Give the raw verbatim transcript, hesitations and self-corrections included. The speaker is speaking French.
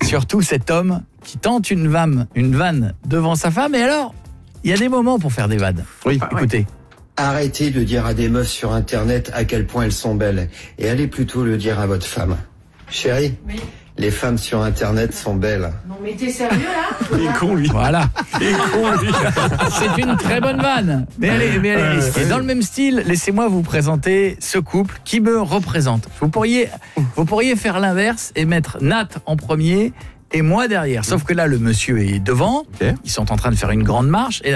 Surtout cet homme qui tente une vanne, une vanne devant sa femme. Et alors, il y a des moments pour faire des vannes. Oui, écoutez. Arrêtez de dire à des meufs sur Internet à quel point elles sont belles. Et allez plutôt le dire à votre femme. Chérie, Oui. les femmes sur Internet sont belles. Non mais t'es sérieux là? il est con lui. Voilà. Il est con lui. C'est une très bonne vanne. Mais allez, mais allez, risquez. Dans le même style, laissez-moi vous présenter ce couple qui me représente. Vous pourriez, vous pourriez faire l'inverse et mettre Nat en premier et moi derrière. Sauf que là, le monsieur est devant. Okay. Ils sont en train de faire une grande marche. Et